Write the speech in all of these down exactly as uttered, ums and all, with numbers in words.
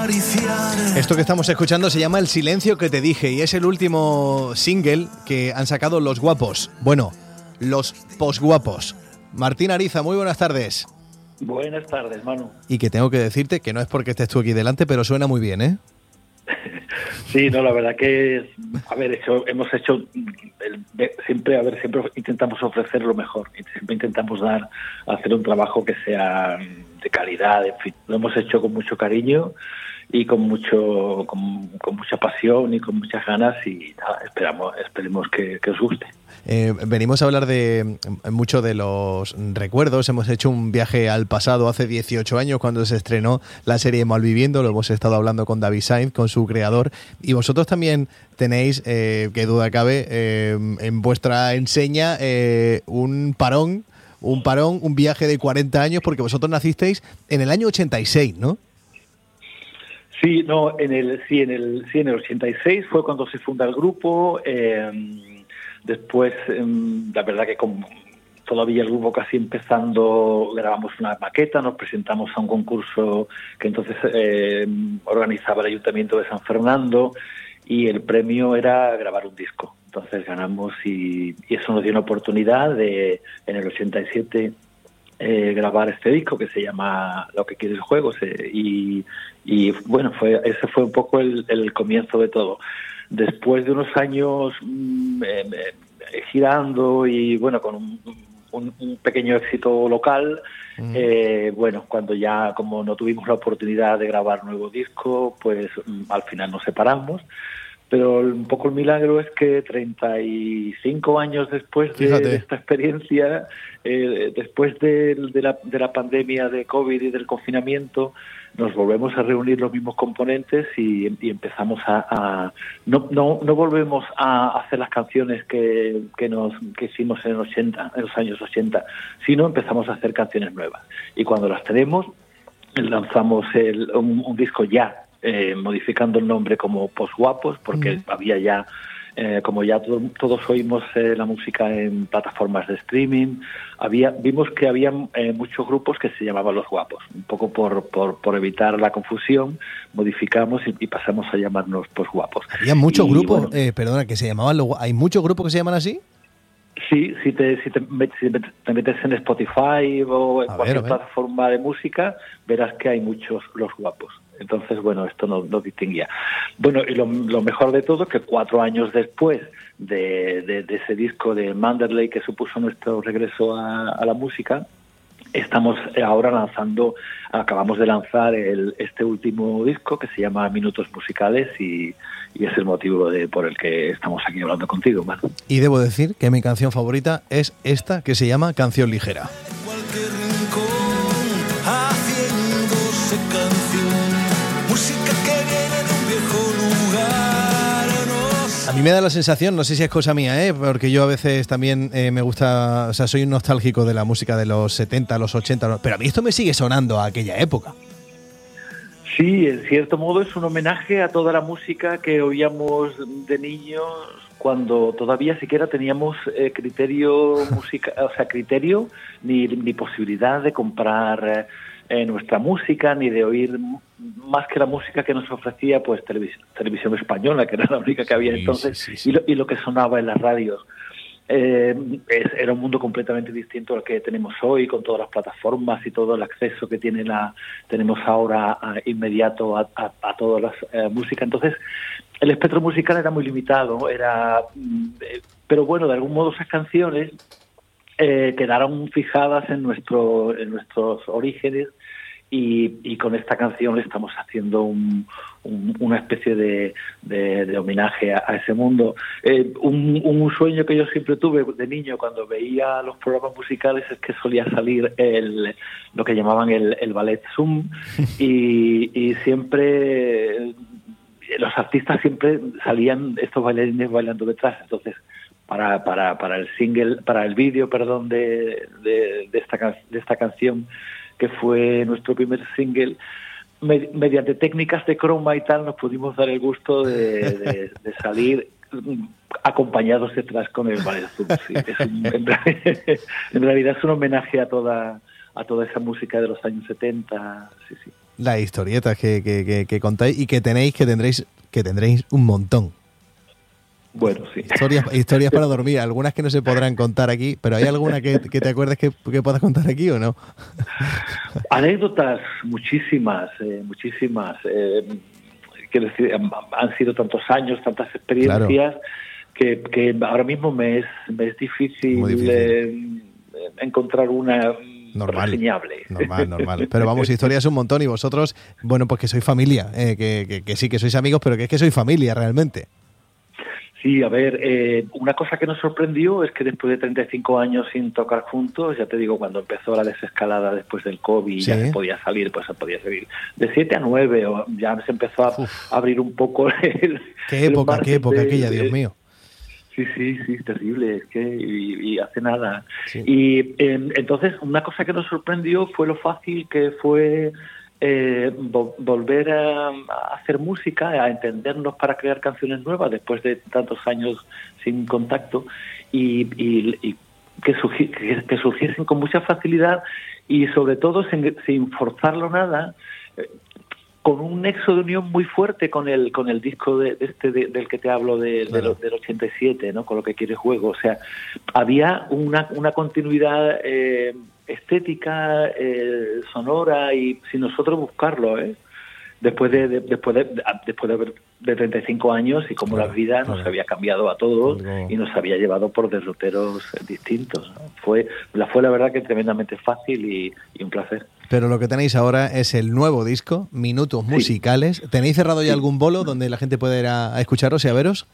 Esto que estamos escuchando se llama El silencio que te dije y es el último single que han sacado Los Guapos. Bueno, los posguapos. Martín Ariza, muy buenas tardes. Buenas tardes, Manu. Y que tengo que decirte que no es porque estés tú aquí delante, pero suena muy bien, ¿eh? Sí, no, la verdad que, a ver, hecho, hemos hecho, el, siempre, a ver, siempre intentamos ofrecer lo mejor, siempre intentamos dar, hacer un trabajo que sea de calidad, en fin, lo hemos hecho con mucho cariño y con mucho, con, con mucha pasión y con muchas ganas y nada, esperamos, esperemos que, que os guste. Eh, venimos a hablar de mucho de los recuerdos. Hemos hecho un viaje al pasado hace dieciocho años cuando se estrenó la serie Malviviendo. Lo hemos estado hablando con David Sainz, con su creador. Y vosotros también tenéis, eh, que duda cabe, eh, en vuestra enseña eh, un parón, un parón, un viaje de cuarenta años, porque vosotros nacisteis en el año ochenta y seis, ¿no? Sí, no, en el, sí, en el, sí, en el ochenta y seis fue cuando se funda el grupo. Eh, Después, la verdad que con todavía el grupo casi empezando, grabamos una maqueta, nos presentamos a un concurso que entonces eh, organizaba el Ayuntamiento de San Fernando y el premio era grabar un disco. Entonces ganamos y, y eso nos dio una oportunidad de, en el ochenta y siete, eh, grabar este disco que se llama Lo que quiere el juego. Se, y, y bueno, fue ese fue un poco el, el comienzo de todo. Después de unos años eh, eh, girando y bueno con un, un, un pequeño éxito local, mm. eh, bueno, cuando ya como no tuvimos la oportunidad de grabar nuevo disco, pues al final nos separamos. Pero un poco el milagro es que treinta y cinco años después de, de esta experiencia, eh, después de, de, la, de la pandemia de COVID y del confinamiento, nos volvemos a reunir los mismos componentes y, y empezamos a... a no, no, no volvemos a hacer las canciones que, que, nos, que hicimos en, el ochenta, en los años ochenta, sino empezamos a hacer canciones nuevas. Y cuando las tenemos, lanzamos el, un, un disco ya, Eh, modificando el nombre como Posguapos, porque mm. había ya, eh, como ya todo, todos oímos eh, la música en plataformas de streaming, había vimos que había eh, muchos grupos que se llamaban Los Guapos. Un poco por, por, por evitar la confusión, modificamos y, y pasamos a llamarnos Posguapos. ¿Había muchos grupos, bueno, eh, perdona, que se llamaban Los Guapos? ¿Hay muchos grupos que se llaman así? Sí, si te, si te, si te metes en Spotify o en a cualquier ver, plataforma de música, verás que hay muchos Los Guapos. Entonces, bueno, esto nos no distinguía. Bueno, y lo, lo mejor de todo es que cuatro años después de, de, de ese disco de Manderley que supuso nuestro regreso a, a la música, estamos ahora lanzando, acabamos de lanzar el, este último disco que se llama Minutos Musicales y, y es el motivo de, por el que estamos aquí hablando contigo, Manu. Y debo decir que mi canción favorita es esta que se llama Canción Ligera. Cualquier rincón haciéndose canción, música que viene de un viejo lugar. No sé. A mí me da la sensación, no sé si es cosa mía, ¿eh? Porque yo a veces también eh, me gusta, o sea, soy un nostálgico de la música de los setenta, los ochenta, pero a mí esto me sigue sonando a aquella época. Sí, en cierto modo es un homenaje a toda la música que oíamos de niños cuando todavía siquiera teníamos eh, criterio musical, o sea, criterio ni, ni posibilidad de comprar eh, nuestra música ni de oír más que la música que nos ofrecía pues televis- televisión española, que era la única que había sí, entonces, sí, sí, sí. Y, lo, y lo que sonaba en las radios. Eh, es, era un mundo completamente distinto al que tenemos hoy, con todas las plataformas y todo el acceso que tiene la tenemos ahora a, inmediato a, a, a todas las eh, músicas. Entonces, el espectro musical era muy limitado, era, eh, pero bueno, de algún modo esas canciones eh, quedaron fijadas en nuestro, en nuestros orígenes. Y, y con esta canción le estamos haciendo un, un, una especie de, de, de homenaje a, a ese mundo. Eh, un, un sueño que yo siempre tuve de niño cuando veía los programas musicales es que solía salir el, lo que llamaban el, el ballet Zoom y, y siempre los artistas siempre salían estos bailarines bailando detrás. Entonces para para para el single, para el vídeo, perdón, de, de, de esta de esta canción, que fue nuestro primer single, med- mediante técnicas de croma y tal, nos pudimos dar el gusto de, de, de salir acompañados detrás con el ballet Zoom. Sí, es un, en, realidad, en realidad es un homenaje a toda a toda esa música de los años setenta. Sí, sí. las historietas que, que, que, que contáis y que tenéis, que tendréis, que tendréis un montón. Bueno, sí. Historias, historias para dormir, algunas que no se podrán contar aquí, pero ¿hay alguna que, que te acuerdes que, que puedas contar aquí o no? Anécdotas, muchísimas, eh, muchísimas. Eh, quiero decir, han sido tantos años, tantas experiencias, claro, que, que ahora mismo me es, me es difícil, difícil. Eh, encontrar una normal, reseñable. Normal, normal. Pero vamos, historias un montón y vosotros, bueno, pues que sois familia, eh, que, que, que sí, que sois amigos, pero que es que sois familia realmente. Sí, a ver, eh, una cosa que nos sorprendió es que después de treinta y cinco años sin tocar juntos, ya te digo, cuando empezó la desescalada después del COVID, ¿sí? Ya se podía salir, pues se podía salir de siete a nueve, o ya se empezó a Uf. abrir un poco el... Qué época, qué época de, aquella, Dios mío. Sí, sí, sí, terrible, es que y, y hace nada. Sí. Y eh, entonces, una cosa que nos sorprendió fue lo fácil que fue... Eh, vo- volver a, a hacer música, a entendernos para crear canciones nuevas después de tantos años sin contacto y, y, y que, surgi- que, que surgiesen con mucha facilidad y sobre todo sin, sin forzarlo nada, eh, con un nexo de unión muy fuerte con el con el disco de, de este de, del que te hablo de, claro. de, del ochenta y siete, ¿no? Con Lo que quiere juego, o sea, había una, una continuidad eh, estética, eh, sonora y sin nosotros buscarlo, ¿eh? Después de, de después de, de después de, haber, de treinta y cinco años y como claro, la vida nos claro. había cambiado a todos Algo... y nos había llevado por derroteros distintos, ¿no? Fue la fue la verdad que tremendamente fácil y, y un placer. Pero lo que tenéis ahora es el nuevo disco, Minutos Musicales. Sí. ¿Tenéis cerrado ya sí. algún bolo donde la gente pueda ir a, a escucharos y a veros?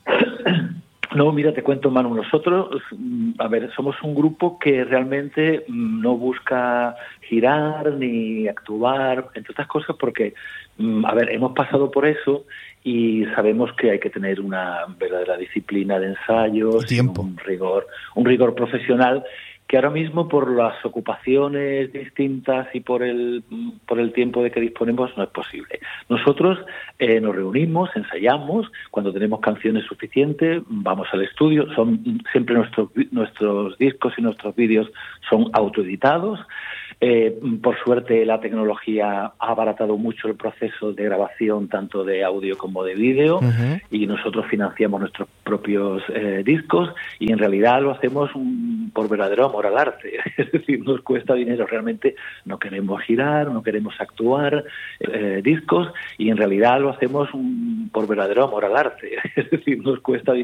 No, mira, te cuento, Manu, nosotros, a ver, somos un grupo que realmente no busca girar ni actuar, entre otras cosas, porque, a ver, hemos pasado por eso y sabemos que hay que tener una verdadera disciplina de ensayos, tiempo, un rigor, un rigor profesional que ahora mismo por las ocupaciones distintas y por el por el tiempo de que disponemos no es posible. Nosotros eh, nos reunimos, ensayamos, cuando tenemos canciones suficientes, vamos al estudio, son siempre nuestros nuestros discos y nuestros vídeos son autoeditados. Eh, por suerte la tecnología ha abaratado mucho el proceso de grabación tanto de audio como de vídeo uh-huh. y nosotros financiamos nuestros propios eh, discos y en realidad lo hacemos un, por verdadero amor al arte, es decir, nos cuesta dinero, realmente no queremos girar, no queremos actuar eh, discos y en realidad lo hacemos un, por verdadero amor al arte, es decir, nos cuesta dinero.